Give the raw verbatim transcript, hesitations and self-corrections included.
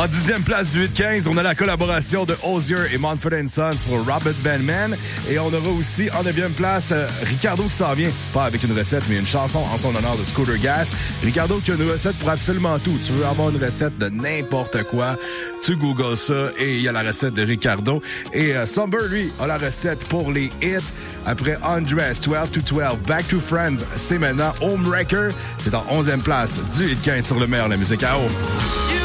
En dixième place du huit quinze, on a la collaboration de Hozier et Mumford and Sons pour Robert Bandman. Et on aura aussi en neuvième place euh, Ricardo qui s'en vient, pas avec une recette, mais une chanson en son honneur de Scooter Gas. Ricardo qui a une recette pour absolument tout. Tu veux avoir une recette de n'importe quoi, tu googles ça et il y a la recette de Ricardo. Et euh, Somber, lui, a la recette pour les hits. Après Undress, douze to douze, Back to Friends, c'est maintenant Homewrecker. C'est en onzième place du huit quinze sur le meilleur de la musique à eau.